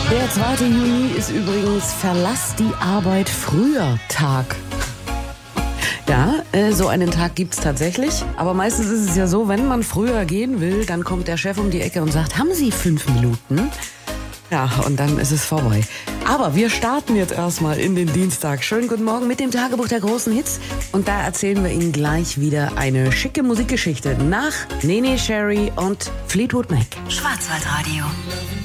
Der 2. Juni ist übrigens Verlass die Arbeit früher Tag. Ja, so einen Tag gibt's tatsächlich. Aber meistens ist es ja so, wenn man früher gehen will, dann kommt der Chef um die Ecke und sagt, haben Sie 5 Minuten? Ja, und dann ist es vorbei. Aber wir starten jetzt erstmal in den Dienstag. Schönen guten Morgen mit dem Tagebuch der großen Hits. Und da erzählen wir Ihnen gleich wieder eine schicke Musikgeschichte nach Nene Cherry und Fleetwood Mac. Schwarzwaldradio.